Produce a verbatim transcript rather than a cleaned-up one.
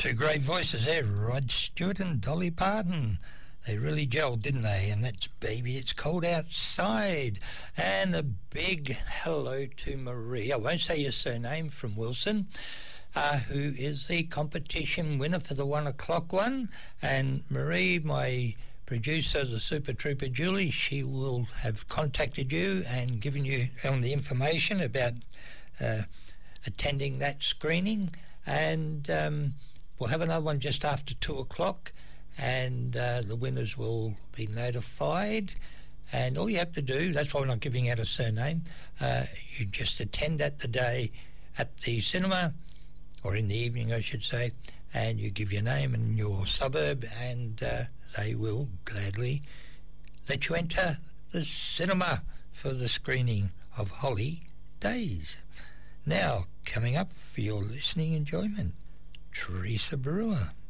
Two great voices there, Rod Stewart and Dolly Parton. They really gelled, didn't they? And that's Baby It's Cold Outside. And a big hello to Marie. I won't say your surname, from Wilson, uh, who is the competition winner for the one o'clock one. And Marie, my producer, the Super Trooper Julie, she will have contacted you and given you on the information about uh, attending that screening. And um, we'll have another one just after two o'clock. And uh, the winners will be notified, and all you have to do, that's why we're not giving out a surname, uh, you just attend at the day at the cinema, or in the evening I should say, and you give your name and your suburb, and uh, they will gladly let you enter the cinema for the screening of Holly Days. Now, coming up for your listening enjoyment, Teresa Brewer.